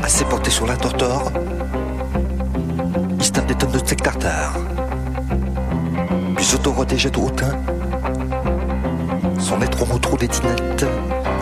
assez porté sur la tortor, il se tape des tonnes de steak tartare. Puis s'auto-rotège tout hautain, son métro motro des tinettes,